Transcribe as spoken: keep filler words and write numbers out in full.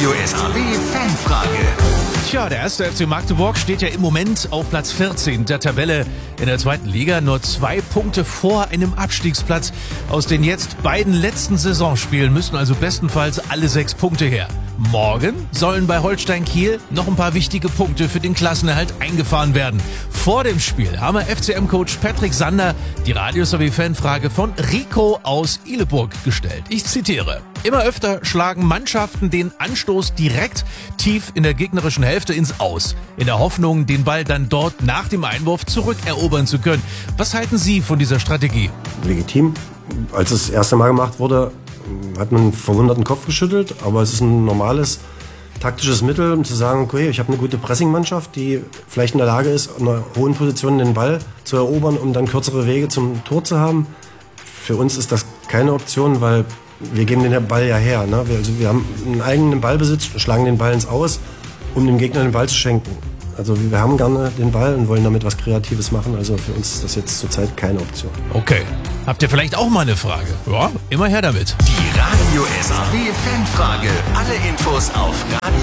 Radio S A W Fanfrage. Tja, der erste F C Magdeburg steht ja im Moment auf Platz vierzehn der Tabelle in der zweiten Liga. Nur zwei Punkte vor einem Abstiegsplatz. Aus den jetzt beiden letzten Saisonspielen müssen also bestenfalls alle sechs Punkte her. Morgen sollen bei Holstein Kiel noch ein paar wichtige Punkte für den Klassenerhalt eingefahren werden. Vor dem Spiel haben wir F C M-Coach Patrick Sander die Radio S A W Fanfrage von Rico aus Ihleburg gestellt. Ich zitiere: Immer öfter schlagen Mannschaften den Anstoß direkt tief in der gegnerischen Hälfte ins Aus, in der Hoffnung, den Ball dann dort nach dem Einwurf zurückerobern zu können. Was halten Sie von dieser Strategie? Legitim. Als es das erste Mal gemacht wurde, hat man einen verwunderten Kopf geschüttelt, aber es ist ein normales taktisches Mittel, um zu sagen, okay, ich habe eine gute Pressingmannschaft, die vielleicht in der Lage ist, in einer hohen Position den Ball zu erobern, um dann kürzere Wege zum Tor zu haben. Für uns ist das keine Option, weil wir geben den Ball ja her. Ne? Wir, also wir haben einen eigenen Ballbesitz, schlagen den Ball ins Aus, um dem Gegner den Ball zu schenken. Also wir haben gerne den Ball und wollen damit was Kreatives machen. Also für uns ist das jetzt zurzeit keine Option. Okay. Habt ihr vielleicht auch mal eine Frage? Ja, immer her damit. Die Radio S A W Fanfrage. Alle Infos auf Radio